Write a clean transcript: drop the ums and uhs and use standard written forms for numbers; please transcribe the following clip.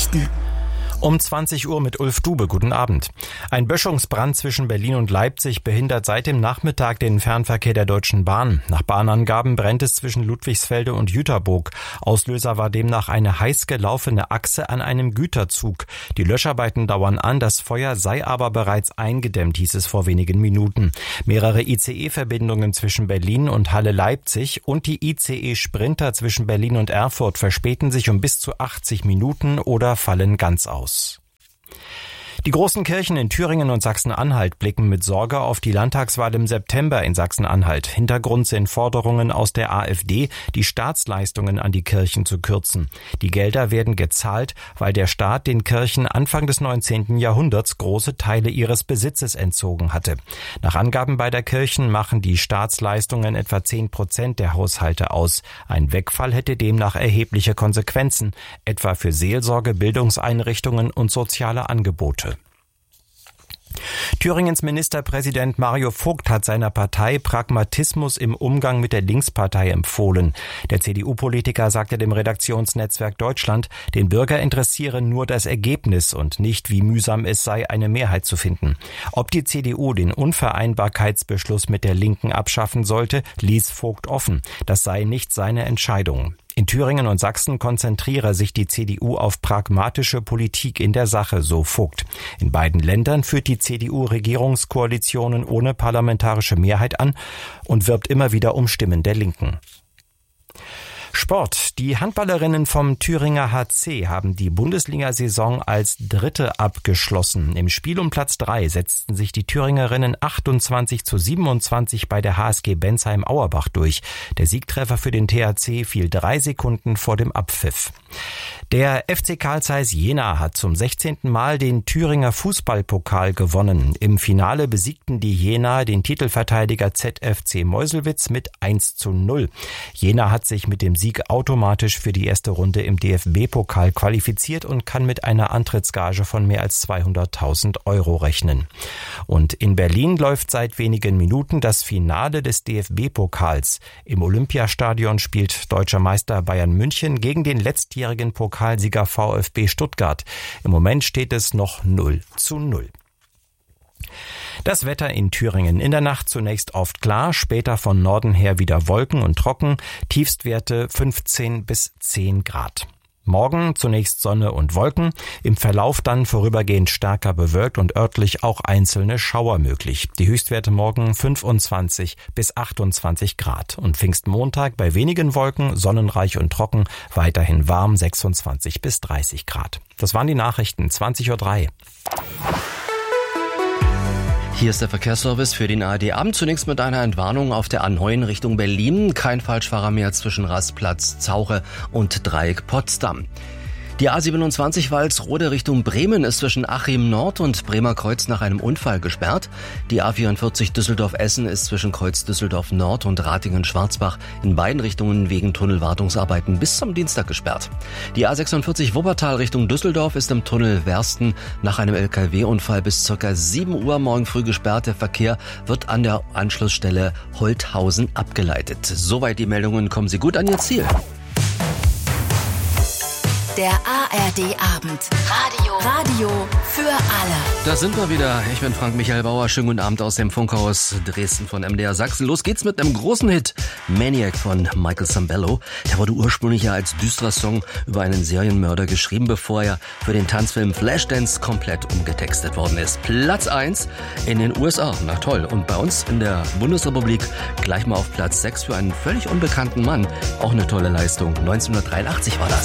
Nachrichten. Um 20 Uhr mit Ulf Dube. Guten Abend. Ein Böschungsbrand zwischen Berlin und Leipzig behindert seit dem Nachmittag den Fernverkehr der Deutschen Bahn. Nach Bahnangaben brennt es zwischen Ludwigsfelde und Jüterboog. Auslöser war demnach eine heiß gelaufene Achse an einem Güterzug. Die Löscharbeiten dauern an, das Feuer sei aber bereits eingedämmt, hieß es vor wenigen Minuten. Mehrere ICE-Verbindungen zwischen Berlin und Halle-Leipzig und die ICE-Sprinter zwischen Berlin und Erfurt verspäten sich um bis zu 80 Minuten oder fallen ganz aus. Die großen Kirchen in Thüringen und Sachsen-Anhalt blicken mit Sorge auf die Landtagswahl im September in Sachsen-Anhalt. Hintergrund sind Forderungen aus der AfD, die Staatsleistungen an die Kirchen zu kürzen. Die Gelder werden gezahlt, weil der Staat den Kirchen Anfang des 19. Jahrhunderts große Teile ihres Besitzes entzogen hatte. Nach Angaben beider Kirchen machen die Staatsleistungen etwa 10% der Haushalte aus. Ein Wegfall hätte demnach erhebliche Konsequenzen, etwa für Seelsorge, Bildungseinrichtungen und soziale Angebote. Thüringens Ministerpräsident Mario Vogt hat seiner Partei Pragmatismus im Umgang mit der Linkspartei empfohlen. Der CDU-Politiker sagte dem Redaktionsnetzwerk Deutschland, den Bürger interessiere nur das Ergebnis und nicht, wie mühsam es sei, eine Mehrheit zu finden. Ob die CDU den Unvereinbarkeitsbeschluss mit der Linken abschaffen sollte, ließ Vogt offen. Das sei nicht seine Entscheidung. In Thüringen und Sachsen konzentriere sich die CDU auf pragmatische Politik in der Sache, so Vogt. In beiden Ländern führt die CDU Regierungskoalitionen ohne parlamentarische Mehrheit an und wirbt immer wieder um Stimmen der Linken. Sport. Die Handballerinnen vom Thüringer HC haben die Bundesliga-Saison als Dritte abgeschlossen. Im Spiel um Platz 3 setzten sich die Thüringerinnen 28:27 bei der HSG Bensheim-Auerbach durch. Der Siegtreffer für den THC fiel 3 Sekunden vor dem Abpfiff. Der FC Carl Zeiss Jena hat zum 16. Mal den Thüringer Fußballpokal gewonnen. Im Finale besiegten die Jena den Titelverteidiger ZFC Meuselwitz mit 1:0. Jena hat sich mit dem Sieg automatisch für die erste Runde im DFB-Pokal qualifiziert und kann mit einer Antrittsgage von mehr als 200.000 € rechnen. Und in Berlin läuft seit wenigen Minuten das Finale des DFB-Pokals. Im Olympiastadion spielt deutscher Meister Bayern München gegen den letztjährigen Pokalsieger VfB Stuttgart. Im Moment steht es noch 0:0. Das Wetter in Thüringen. In der Nacht zunächst oft klar, später von Norden her wieder Wolken und trocken, Tiefstwerte 15 bis 10 Grad. Morgen zunächst Sonne und Wolken, im Verlauf dann vorübergehend stärker bewölkt und örtlich auch einzelne Schauer möglich. Die Höchstwerte morgen 25 bis 28 Grad. Und Pfingstmontag bei wenigen Wolken, sonnenreich und trocken, weiterhin warm 26 bis 30 Grad. Das waren die Nachrichten, 20:03 Uhr. Hier ist der Verkehrsservice für den ARD-Abend. Zunächst mit einer Entwarnung auf der A9 Richtung Berlin. Kein Falschfahrer mehr zwischen Rastplatz Zauche und Dreieck Potsdam. Die A27 Walsrode Richtung Bremen ist zwischen Achim Nord und Bremer Kreuz nach einem Unfall gesperrt. Die A44 Düsseldorf-Essen ist zwischen Kreuz Düsseldorf Nord und Ratingen-Schwarzbach in beiden Richtungen wegen Tunnelwartungsarbeiten bis zum Dienstag gesperrt. Die A46 Wuppertal Richtung Düsseldorf ist im Tunnel Wersten nach einem LKW-Unfall bis ca. 7 Uhr morgen früh gesperrt. Der Verkehr wird an der Anschlussstelle Holthausen abgeleitet. Soweit die Meldungen. Kommen Sie gut an Ihr Ziel. Der ARD-Abend. Radio für alle. Da sind wir wieder. Ich bin Frank-Michael Bauer. Schönen guten Abend aus dem Funkhaus Dresden von MDR Sachsen. Los geht's mit einem großen Hit. Maniac von Michael Sambello. Der wurde ursprünglich ja als düsterer Song über einen Serienmörder geschrieben, bevor er für den Tanzfilm Flashdance komplett umgetextet worden ist. Platz 1 in den USA. Na toll. Und bei uns in der Bundesrepublik gleich mal auf Platz 6 für einen völlig unbekannten Mann. Auch eine tolle Leistung. 1983 war das.